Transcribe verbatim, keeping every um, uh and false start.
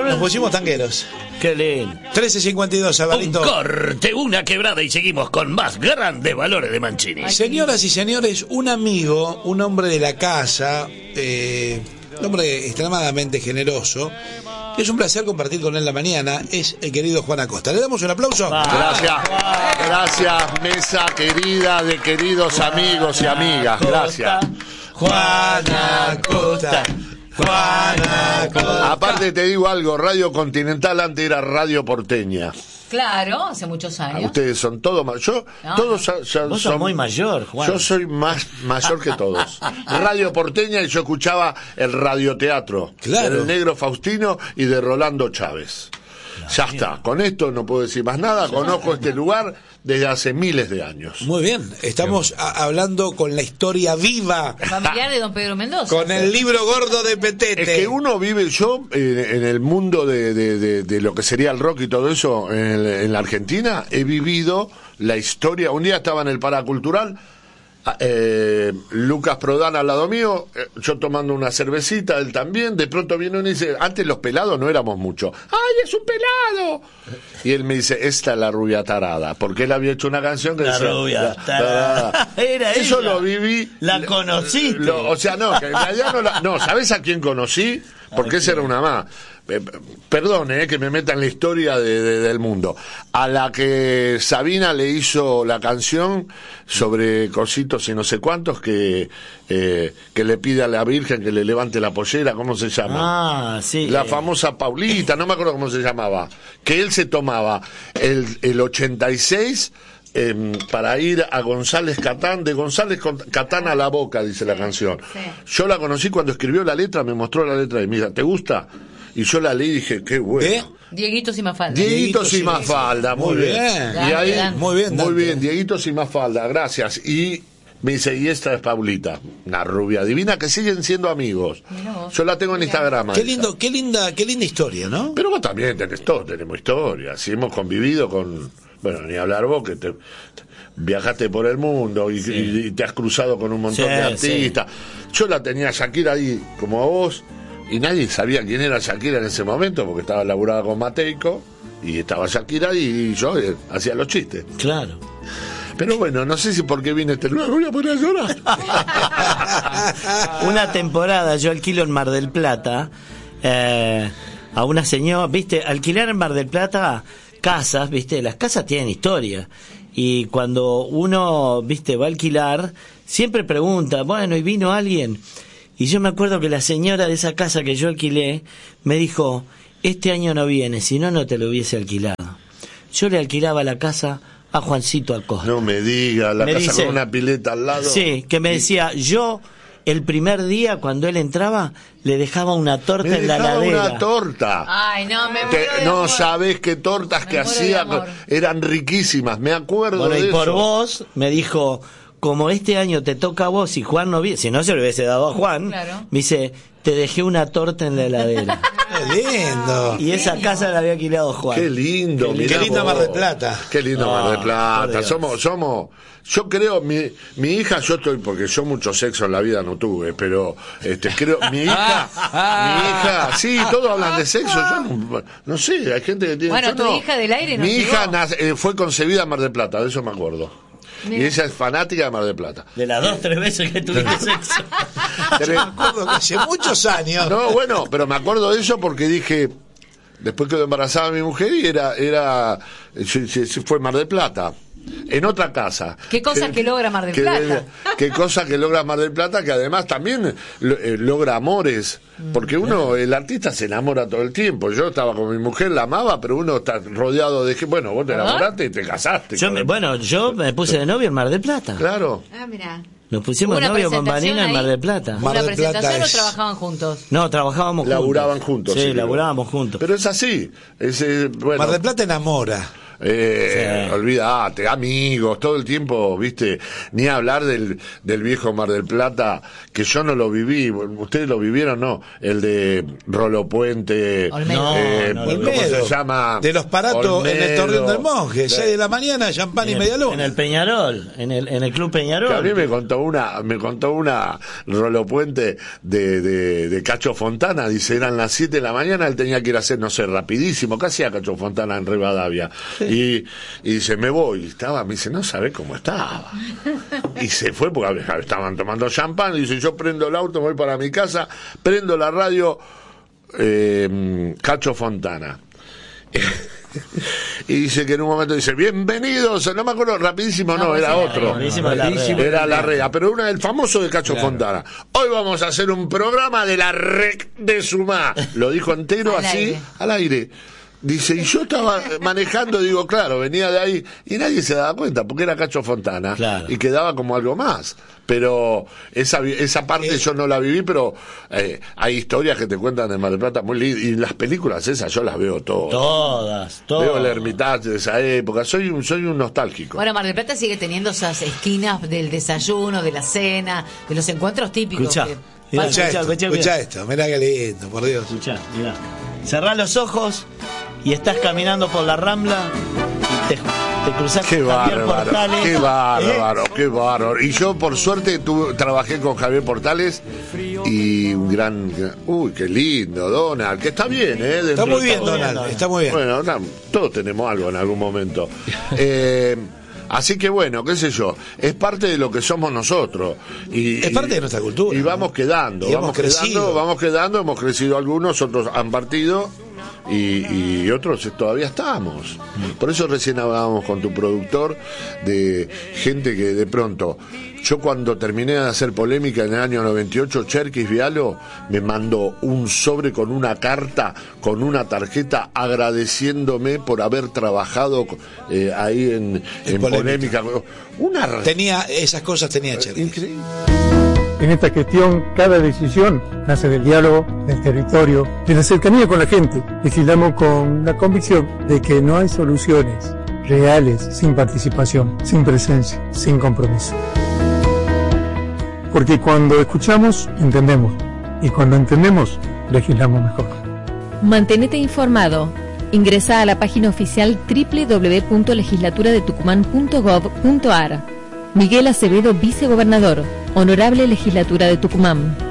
Nos pusimos tangueros. Qué lindo. trece cincuenta y dos, Alvarito. Un corte, una quebrada y seguimos con más grandes valores de Mancini. Señoras y señores, un amigo, un hombre de la casa, eh, un hombre extremadamente generoso. Es un placer compartir con él la mañana. Es el querido Juan Acosta. ¿Le damos un aplauso? Gracias, gracias, mesa querida de queridos amigos y amigas. Gracias. Juan Acosta. Juan Acosta. Aparte te digo algo, Radio Continental antes era Radio Porteña. Claro, hace muchos años. Ustedes son todos más. Yo, No, todos no. ya Vos son sos muy mayor, Juan. Yo soy más mayor que todos. Radio Porteña y yo escuchaba el radioteatro Claro. del Negro Faustino y de Rolando Chávez. Ya está, con esto no puedo decir más nada. Conozco este lugar desde hace miles de años. Muy bien, estamos a- hablando con la historia viva, Familiar de don Pedro Mendoza. con el libro gordo de Petete. Es que uno vive, yo eh, en el mundo de, de, de, de lo que sería el rock y todo eso en, el- en la Argentina, he vivido la historia. Un día estaba en el Paracultural, eh, Lucas Prodan al lado mío, eh, yo tomando una cervecita, él también. De pronto viene uno y dice: antes los pelados no éramos muchos. ¡Ay, es un pelado! Y él me dice: esta es la rubia tarada, porque él había hecho una canción que La decía rubia "La tarada". Era eso ella. lo viví. La conociste. Lo- o sea, no, que en realidad no la, no, ¿sabés a quién conocí? Porque esa era una más. Eh, Perdone, eh, que me meta en la historia de, de- del mundo. A la que Sabina le hizo la canción sobre cositos y no sé cuántos, que eh, que le pide a la Virgen que le levante la pollera, ¿cómo se llama? Ah, sí. La eh, famosa Paulita, no me acuerdo cómo se llamaba. Que él se tomaba el, el ochenta y seis eh, para ir a González Catán, de González Catán a La Boca, dice la canción. Sí. Yo la conocí cuando escribió la letra, me mostró la letra y me dijo: ¿te gusta? Y yo la leí y dije: qué bueno. ¿Eh? Dieguitos y Mafalda. Dieguitos y sí, Mafalda, muy Muy bien. bien. Y ahí, Dante. Muy bien, muy Dante. bien, Dieguitos y Mafalda, gracias. Y me dice: y esta es Paulita, una rubia divina, que siguen siendo amigos. Mirá vos. Yo la tengo en Instagram. Qué esa. lindo, qué linda, qué linda historia, ¿no? Pero vos también tenés todo, tenemos historia. Si hemos convivido con, bueno, ni hablar vos, que te, te- viajaste por el mundo y, y- y te has cruzado con un montón Sí, de artistas. Yo la tenía a Shakira ahí, como a vos, y nadie sabía quién era Shakira en ese momento, porque estaba laburada con Mateico, y estaba Shakira ahí, y yo eh, hacía los chistes. Claro. Pero bueno, no sé si por qué vine este lugar, voy a poner a llorar. Una temporada yo alquilo en Mar del Plata eh, a una señora, viste, alquilar en Mar del Plata casas, viste, las casas tienen historia. Y cuando uno, viste, va a alquilar, siempre pregunta, bueno, ¿y vino alguien? Y yo me acuerdo que la señora de esa casa que yo alquilé me dijo: este año no viene, si no, no te lo hubiese alquilado. Yo le alquilaba la casa a Juancito Acosta. No me diga, la Me casa dice- con una pileta al lado. Sí, que me decía, yo el primer día cuando él entraba le dejaba una torta Me en la dejaba heladera. una torta. Ay, no, me Te- muero de no amor. sabés qué tortas Me que muero de hacía, amor. eran riquísimas, me acuerdo Bueno, de y por eso. vos me dijo, como este año te toca a vos y Juan no viene, si no se lo hubiese dado a Juan, Claro. me dice, te dejé una torta en la heladera. Qué lindo. Y esa casa la había alquilado Juan. Qué lindo, Qué mirá linda vos. Mar del Plata. Qué lindo No, Mar del por Plata. Dios. Somos, somos, yo creo, mi, mi hija, yo estoy, porque yo mucho sexo en la vida no tuve, pero este creo, mi hija, mi hija, sí, todos hablan de sexo, yo no, no sé, hay gente que tiene. Bueno, yo tu no. hija del aire nos Mi hija llegó. nace- eh, fue concebida en Mar del Plata, de eso me acuerdo. Y Mira. ella es fanática de Mar del Plata. De las dos, tres veces que tuviste sexo. Tres- Me acuerdo que hace muchos años. No, bueno, pero me acuerdo de eso porque dije, después quedó embarazada mi mujer y era, era, se, se- se fue Mar del Plata. En otra casa. ¿Qué cosas que logra Mar del que- Plata? Qué cosa que logra Mar del Plata, que además también lo- eh, logra amores. Porque uno, el artista se enamora todo el tiempo. Yo estaba con mi mujer, la amaba, pero uno está rodeado de que, bueno, vos te ¿Ah? enamoraste y te casaste. Yo con me- el- bueno, yo me puse de novio en Mar del Plata. Claro. Ah, mira. Nos pusimos ¿Hubo de una novio con presentación Vanina en ahí? Mar del Plata. Mar ¿Una del Plata presentación o es- trabajaban juntos? No, trabajábamos juntos. Laburaban juntos. Sí, creo. laburábamos juntos. Pero es así. Es, eh, bueno, Mar del Plata enamora. Eh, Sí. Olvídate, amigos, todo el tiempo, viste, ni hablar del, del viejo Mar del Plata, que yo no lo viví, ustedes lo vivieron, no, el de Rolo Puente, Olmedo. eh, No, no, ¿cómo Olmedo. se llama? De los paratos en el Olmedo. Torreón del Monje, seis de la mañana, champán y En el, media en luna. el Peñarol, en el, en el Club Peñarol. Que a mí me contó una, me contó una Rolo Puente de, de, de Cacho Fontana, dice, eran las siete de la mañana, él tenía que ir a hacer, no sé, rapidísimo, casi a Cacho Fontana en Rivadavia. Y, y dice, me voy, y estaba, me dice, no sabe cómo estaba. Y se fue porque estaban tomando champán, y dice, yo prendo el auto, voy para mi casa, prendo la radio, eh, Cacho Fontana. Y dice que en un momento dice, bienvenidos, no me acuerdo, rapidísimo, no, No, era pues otro. Rapidísimo de la Rea. Era la Rea, pero una del famoso de Cacho Claro. Fontana. Hoy vamos a hacer un programa de la Rec de Sumá. Lo dijo entero Al así, aire. al aire. Dice, y yo estaba manejando, digo, claro, venía de ahí, y nadie se daba cuenta, porque era Cacho Fontana, Claro. y quedaba como algo más. Pero esa vi- esa parte Eh. yo no la viví, pero eh, hay historias que te cuentan de Mar del Plata muy lindas, y las películas esas yo las veo todas. Todas, todas. Veo el Hermitage de esa época, soy un, soy un nostálgico. Bueno, Mar del Plata sigue teniendo esas esquinas del desayuno, de la cena, de los encuentros típicos. Escuchá. que- Mirá, Escucha escuchá, esto, escuchá, escucha mirá. esto, mirá qué lindo, por Dios. Escuchá, mirá. Cerrá los ojos y estás caminando por la Rambla y te, te cruzás Qué con Javier bárbaro, Portales. qué ¿Eh? bárbaro, qué bárbaro. Y yo, por suerte, tuve, trabajé con Javier Portales y un gran... Uy, qué lindo, Donald, que está bien, ¿eh? Dentro Está muy de bien, todo. Donald, está muy bien. Bueno, no, todos tenemos algo en algún momento. Eh, así que bueno, qué sé yo, es parte de lo que somos nosotros. Y, Es parte y- de nuestra cultura. Y vamos quedando, Y vamos hemos crecido. quedando, vamos quedando, hemos crecido algunos, otros han partido. Y, y otros todavía estamos. Por eso recién hablábamos con tu productor de gente que de pronto, yo cuando terminé de hacer polémica en el año noventa y ocho, Cherkis Vialo me mandó un sobre con una carta, con una tarjeta agradeciéndome por haber trabajado eh, ahí en, en Polémica. polémica. Una Tenía, esas cosas tenía Cherkis. increíble. En esta gestión, cada decisión nace del diálogo, del territorio, de la cercanía con la gente. Legislamos con la convicción de que no hay soluciones reales sin participación, sin presencia, sin compromiso. Porque cuando escuchamos, entendemos. Y cuando entendemos, legislamos mejor. Mantenete informado. Ingresa a la página oficial doble u doble u doble u punto legislatura de tucumán punto gov punto ar. Miguel Acevedo, vicegobernador. Honorable Legislatura de Tucumán.